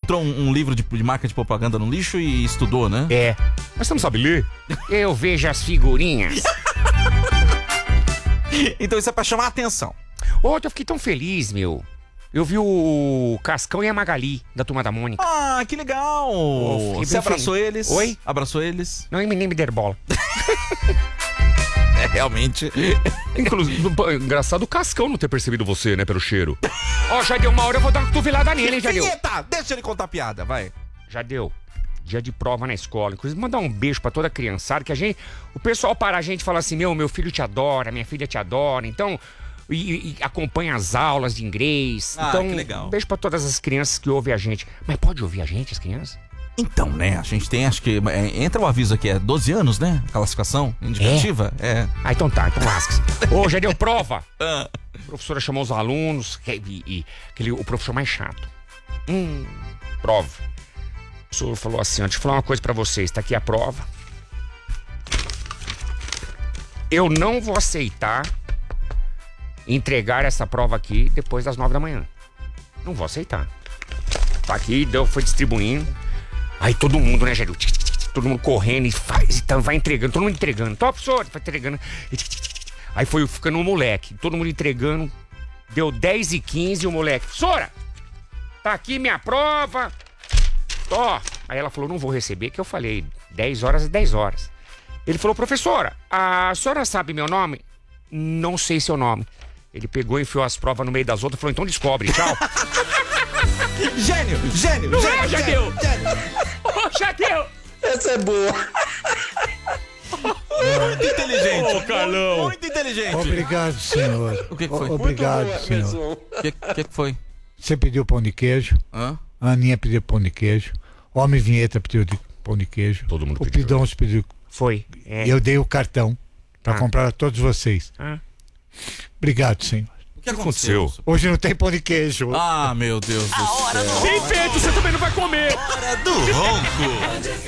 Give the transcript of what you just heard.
encontrou um livro de marca de propaganda no lixo e estudou, né? É. Mas você não sabe ler? Eu vejo as figurinhas. Então isso é pra chamar a atenção. Ontem eu fiquei tão feliz, meu. Eu vi o Cascão e a Magali, da Turma da Mônica. Ah, que legal! Você abraçou eles? Oi? Abraçou eles? Não, nem me deram bola. É, realmente. Inclusive, engraçado o Cascão não ter percebido você, né, pelo cheiro. Ó, já deu uma hora, eu vou dar uma cotovelada nele, hein, já deu. Eita, deixa ele contar piada, vai. Já deu. Dia de prova na escola. Inclusive, mandar um beijo pra toda a criançada, que o pessoal para a gente e fala assim, meu filho te adora, minha filha te adora, então... E acompanha as aulas de inglês. Ah, então, que legal. Um beijo pra todas as crianças que ouvem a gente. Mas pode ouvir a gente, as crianças? Então, né, a gente tem, acho que... entra o aviso aqui, é 12 anos, né? A classificação indicativa. É. Ah, então tá, então lasca-se. Ô, já deu prova? A professora chamou os alunos, o professor mais chato. Prova. O professor falou assim, deixa eu falar uma coisa pra vocês, tá aqui a prova. Eu não vou aceitar entregar essa prova aqui depois das 9 da manhã. Não vou aceitar. Tá aqui, foi distribuindo. Aí todo mundo, né, Jair? Todo mundo correndo e faz, então vai entregando, todo mundo entregando. Top, professor, vai entregando. Aí foi ficando um moleque, todo mundo entregando. Deu 10h15 e o moleque, professora, tá aqui minha prova. Ó. Aí ela falou, não vou receber, que eu falei, 10 horas é 10 horas. Ele falou, professora, a senhora sabe meu nome? Não sei seu nome. Ele pegou e enfiou as provas no meio das outras e falou, então descobre, tchau. Gênio! Não é, Jaqueu? Ô, Jaqueu! Essa é boa. Muito inteligente. Ô, Carlão. Muito inteligente. Obrigado, senhor. O que foi? Obrigado, senhor. O que foi? Você pediu pão de queijo. Hã? A Aninha pediu pão de queijo. Homem Vinheta pediu pão de queijo. Todo mundo O pediu. Pidões pediu. Foi. E eu dei o cartão para comprar a todos vocês. Obrigado, senhor. O que aconteceu? Hoje não tem pão de queijo. Ah, meu Deus do céu. Bem feito, você também não vai comer. Hora do ronco.